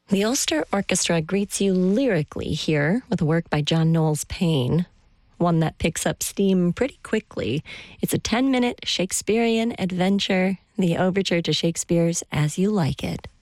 The Ulster Orchestra greets you lyrically here with a work by John Knowles Paine, one that picks up steam pretty quickly. It's a 10-minute Shakespearean adventure, the overture to Shakespeare's As You Like It.